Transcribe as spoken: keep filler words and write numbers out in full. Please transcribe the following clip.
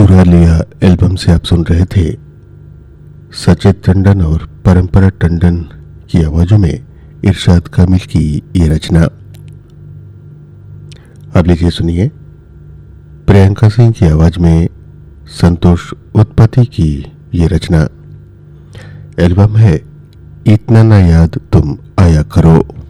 चुरा लिया एल्बम से आप सुन रहे थे सचित टंडन और परंपरा टंडन की आवाजों में इरशाद कामिल की ये रचना। अब लीजिए सुनिए प्रियंका सिंह की आवाज में संतोष उत्पत्ति की ये रचना। एल्बम है इतना ना याद तुम आया करो।